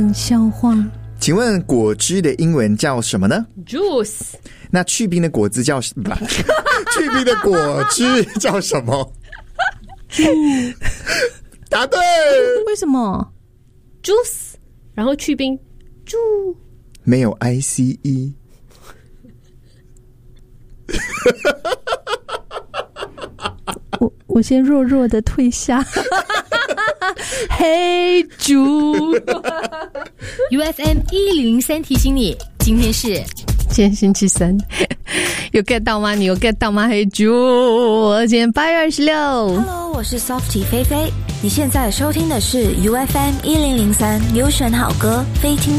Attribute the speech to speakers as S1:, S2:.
S1: 冷笑话。
S2: 请问果汁的英文叫什么呢？
S3: Juice。
S2: 那去冰的果汁叫什么？去冰的果汁叫什么？答对。
S1: 为什么
S3: Juice 然后去冰猪
S2: 没有 ICE。
S1: 我先弱弱的退下。嘿猪。
S4: UFM 1003提醒你，今天
S1: 今天星期三，有 get 到吗？你有 get 到吗？嘿猪，我今天8月26。
S5: Hello， 我是 Softie 菲菲，你现在收听的是 UFM 1003优选好歌非听